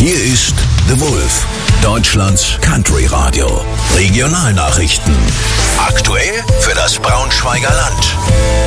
Hier ist The Wolf, Deutschlands Country Radio. Regionalnachrichten. Aktuell für das Braunschweiger Land.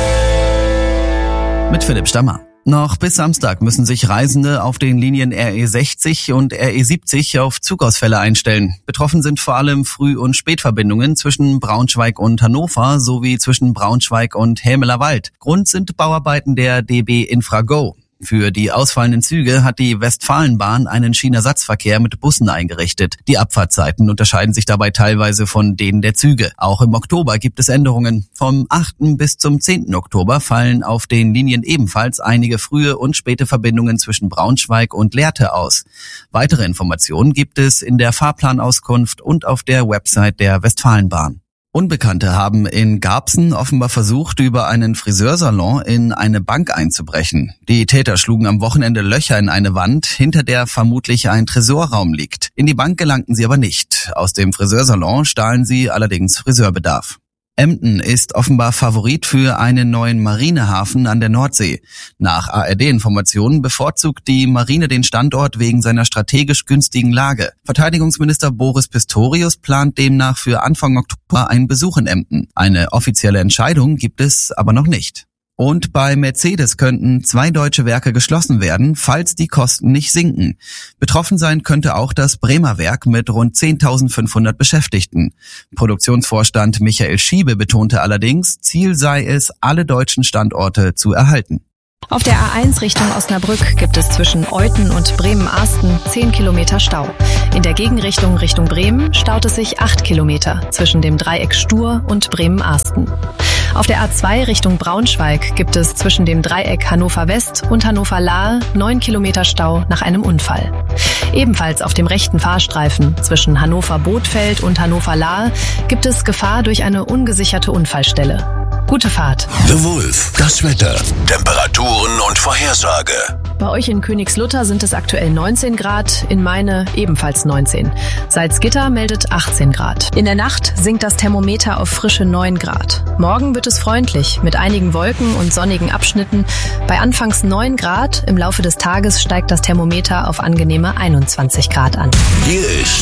Mit Philipp Stammer. Noch bis Samstag müssen sich Reisende auf den Linien RE60 und RE70 auf Zugausfälle einstellen. Betroffen sind vor allem Früh- und Spätverbindungen zwischen Braunschweig und Hannover sowie zwischen Braunschweig und Helmelerwald. Grund sind Bauarbeiten der DB Infrago. Für die ausfallenden Züge hat die Westfalenbahn einen Schienenersatzverkehr mit Bussen eingerichtet. Die Abfahrtzeiten unterscheiden sich dabei teilweise von denen der Züge. Auch im Oktober gibt es Änderungen. Vom 8. bis zum 10. Oktober fallen auf den Linien ebenfalls einige frühe und späte Verbindungen zwischen Braunschweig und Lehrte aus. Weitere Informationen gibt es in der Fahrplanauskunft und auf der Website der Westfalenbahn. Unbekannte haben in Garbsen offenbar versucht, über einen Friseursalon in eine Bank einzubrechen. Die Täter schlugen am Wochenende Löcher in eine Wand, hinter der vermutlich ein Tresorraum liegt. In die Bank gelangten sie aber nicht. Aus dem Friseursalon stahlen sie allerdings Friseurbedarf. Emden ist offenbar Favorit für einen neuen Marinehafen an der Nordsee. Nach ARD-Informationen bevorzugt die Marine den Standort wegen seiner strategisch günstigen Lage. Verteidigungsminister Boris Pistorius plant demnach für Anfang Oktober einen Besuch in Emden. Eine offizielle Entscheidung gibt es aber noch nicht. Und bei Mercedes könnten 2 deutsche Werke geschlossen werden, falls die Kosten nicht sinken. Betroffen sein könnte auch das Bremer Werk mit rund 10.500 Beschäftigten. Produktionsvorstand Michael Schiebe betonte allerdings, Ziel sei es, alle deutschen Standorte zu erhalten. Auf der A1 Richtung Osnabrück gibt es zwischen Euthen und Bremen-Arsten 10 Kilometer Stau. In der Gegenrichtung Richtung Bremen staut es sich 8 Kilometer zwischen dem Dreieck Stur und Bremen-Arsten. Auf der A2 Richtung Braunschweig gibt es zwischen dem Dreieck Hannover West und Hannover Lahe 9 Kilometer Stau nach einem Unfall. Ebenfalls auf dem rechten Fahrstreifen zwischen Hannover Bothfeld und Hannover Lahe gibt es Gefahr durch eine ungesicherte Unfallstelle. Gute Fahrt. The Wolf, das Wetter, Temperaturen und Vorhersage. Bei euch in Königslutter sind es aktuell 19 Grad, in Meine ebenfalls 19. Salzgitter meldet 18 Grad. In der Nacht sinkt das Thermometer auf frische 9 Grad. Morgen wird es freundlich, mit einigen Wolken und sonnigen Abschnitten. Bei anfangs 9 Grad, im Laufe des Tages steigt das Thermometer auf angenehme 21 Grad an. Hier ist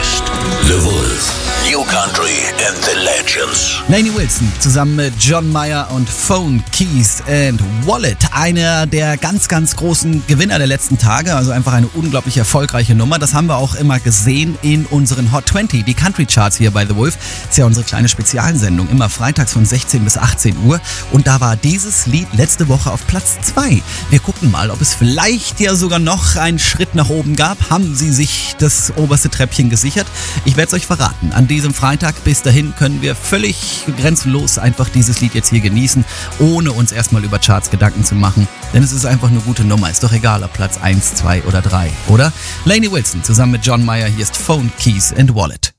The Wolf, New Country and the Legends. Lainey Wilson zusammen mit John Mayer und Phone, Keys and Wallet. Einer der ganz, ganz großen Gewinner der letzten Tage. Also einfach eine unglaublich erfolgreiche Nummer. Das haben wir auch immer gesehen in unseren Hot 20. Die Country Charts hier bei The Wolf. Ist ja unsere kleine Spezialsendung. Immer freitags von 16 bis 18 Uhr. Und da war dieses Lied letzte Woche auf Platz 2. Wir gucken mal, ob es vielleicht ja sogar noch einen Schritt nach oben gab. Haben sie sich das oberste Treppchen gesichert? Ich werde es euch verraten. An diesem Freitag bis dahin können wir völlig grenzenlos einfach dieses Lied jetzt hier genießen, ohne uns erstmal über Charts Gedanken zu machen. Denn es ist einfach eine gute Nummer. Ist doch egal, ob Platz 1, 2 oder 3, oder? Lainey Wilson zusammen mit John Mayer. Hier ist Phone, Keys and Wallet.